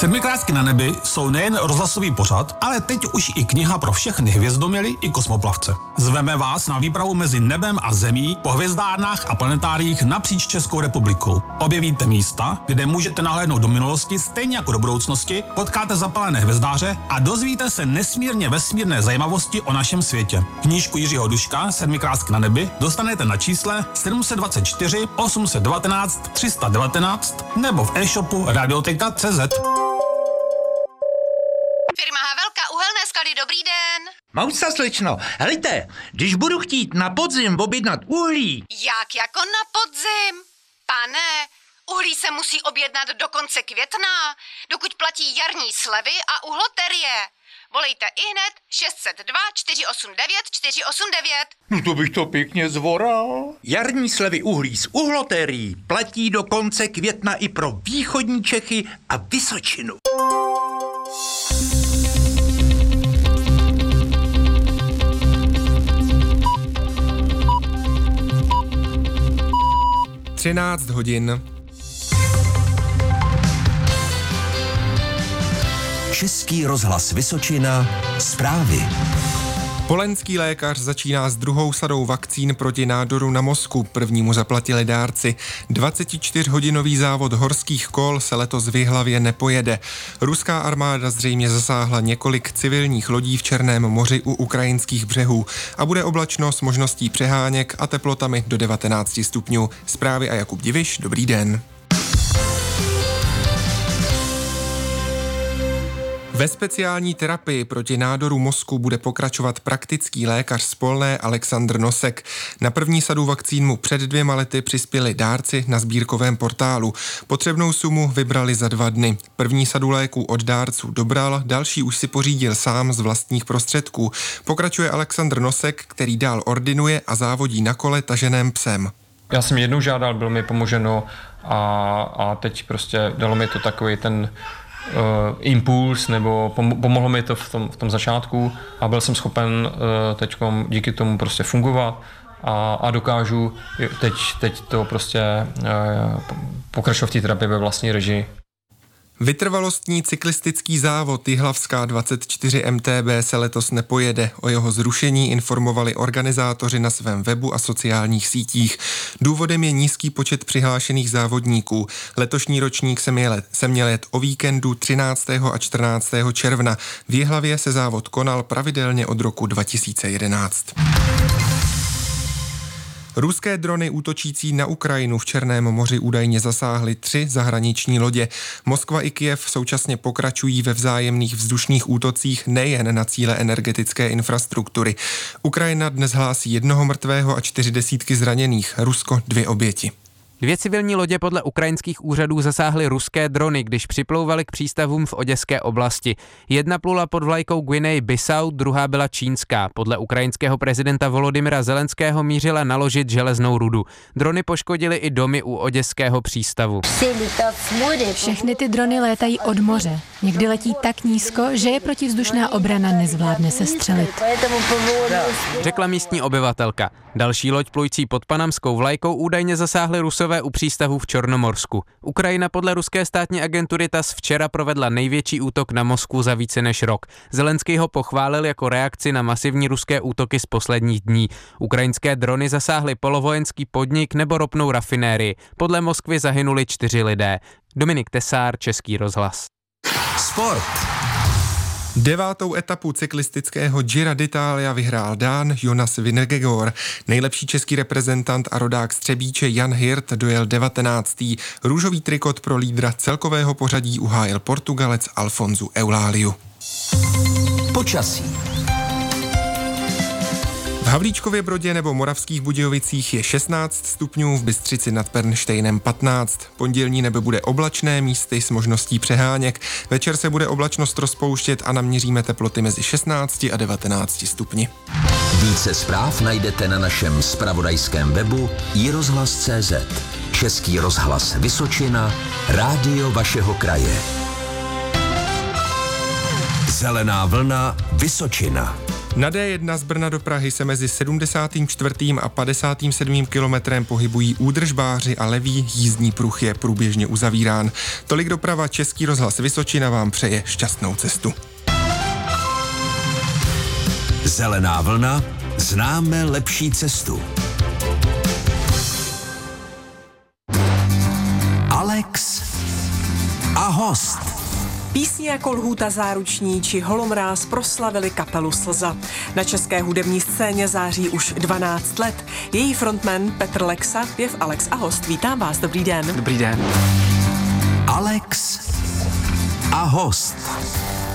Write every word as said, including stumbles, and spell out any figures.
Sedmikrásky na nebi jsou nejen rozhlasový pořad, ale teď už i kniha pro všechny hvězdoměly i kosmoplavce. Zveme vás na výpravu mezi nebem a zemí po hvězdárnách a planetáriích napříč Českou republikou. Objevíte místa, kde můžete nahlédnout do minulosti stejně jako do budoucnosti, potkáte zapalené hvězdáře a dozvíte se nesmírně vesmírné zajímavosti o našem světě. Knížku Jiřího Duška Sedmikrásky na nebi dostanete na čísle sedm set dvacet čtyři osm set devatenáct tři sta devatenáct nebo v e-shopu radioteka tečka cé zet. Firma Havelka, uhelné sklady, dobrý den. Mousa, slečno, helejte, když budu chtít na podzim objednat uhlí. Jak jako na podzim? Pane, uhlí se musí objednat do konce května, dokud platí jarní slevy a uhloterie. Volejte ihned šest set dva čtyři osm devět čtyři osm devět. No to bych to pěkně zvoral. Jarní slevy uhlí z uhlotérií platí do konce května i pro východní Čechy a Vysočinu. třináct hodin. Český rozhlas Vysočina, zprávy. Polenský lékař začíná s druhou sadou vakcín proti nádoru na mozku. Prvnímu zaplatili dárci. dvacetičtyřhodinový závod horských kol se letos v Jihlavě nepojede. Ruská armáda zřejmě zasáhla několik civilních lodí v Černém moři u ukrajinských břehů a bude oblačno s možností přeháněk a teplotami do devatenáct stupňů. Zprávy a Jakub Diviš, dobrý den. Ve speciální terapii proti nádoru mozku bude pokračovat praktický lékař z Polné Alexandr Nosek. Na první sadu vakcín mu před dvěma lety přispěli dárci na sbírkovém portálu. Potřebnou sumu vybrali za dva dny. První sadu léků od dárců dobral, další už si pořídil sám z vlastních prostředků. Pokračuje Alexandr Nosek, který dál ordinuje a závodí na kole taženém psem. Já jsem jednou žádal, bylo mi pomoženo a, a teď prostě dalo mi to takový ten Uh, impuls, nebo pom- pomohlo mi to v tom, v tom začátku a byl jsem schopen uh, teďkom díky tomu prostě fungovat a, a dokážu teď, teď to prostě uh, pokračovat v té terapii ve vlastní režii. Vytrvalostní cyklistický závod Jihlavská dvacet čtyři M T B se letos nepojede. O jeho zrušení informovali organizátoři na svém webu a sociálních sítích. Důvodem je nízký počet přihlášených závodníků. Letošní ročník se měl, se měl jet o víkendu třináctého a čtrnáctého června. V Jihlavě se závod konal pravidelně od roku dva tisíce jedenáct. Ruské drony útočící na Ukrajinu v Černém moři údajně zasáhly tři zahraniční lodě. Moskva i Kyjev současně pokračují ve vzájemných vzdušných útocích nejen na cíle energetické infrastruktury. Ukrajina dnes hlásí jednoho mrtvého a čtyři desítky zraněných, Rusko dvě oběti. Dvě civilní lodě podle ukrajinských úřadů zasáhly ruské drony, když připlouvaly k přístavům v oděské oblasti. Jedna plula pod vlajkou Guinea-Bissau, druhá byla čínská. Podle ukrajinského prezidenta Volodymyra Zelenského mířila naložit železnou rudu. Drony poškodily i domy u oděského přístavu. Všechny ty drony létají od moře. Někdy letí tak nízko, že je protivzdušná obrana nezvládne sestřelit. Řekla místní obyvatelka. Další loď plující pod panamskou vlajkou údajně zasáhly Rusové u přístavu v Čornomorsku. Ukrajina podle ruské státní agentury T A S S včera provedla největší útok na Moskvu za více než rok. Zelenský ho pochválil jako reakci na masivní ruské útoky z posledních dní. Ukrajinské drony zasáhly polovojenský podnik nebo ropnou rafinérii. Podle Moskvy zahynuli čtyři lidé. Dominik Tesár, Český rozhlas. Sport. Devátou etapu cyklistického Giro d'Italia vyhrál Dán Jonas Vingegaard. Nejlepší český reprezentant a rodák z Třebíče Jan Hirt dojel devatenáctý. Růžový trikot pro lídra celkového pořadí uhájil Portugalec Alfonso Eulaliu. Počasí. V Havlíčkově Brodě nebo Moravských Budějovicích je šestnáct stupňů, v Bystřici nad Pernštejnem patnáct. Pondělní nebe bude oblačné, místy s možností přeháněk. Večer se bude oblačnost rozpouštět a naměříme teploty mezi šestnácti a devatenácti stupni. Více zpráv najdete na našem zpravodajském webu i rozhlas tečka cé zet. Český rozhlas Vysočina, rádio vašeho kraje. Zelená vlna Vysočina. Na D jedna z Brna do Prahy se mezi sedmdesátým čtvrtým a padesátým sedmým kilometrem pohybují údržbáři a levý jízdní pruh je průběžně uzavírán. Tolik doprava, Český rozhlas Vysočina vám přeje šťastnou cestu. Zelená vlna, známe lepší cestu. Alex a host. Písně jako Lhůta záruční či Holomráz proslavili kapelu Slza. Na české hudební scéně září už dvanáct let. Její frontman Petr Lexa je v Alex a host. Vítám vás, dobrý den. Dobrý den. Alex a host.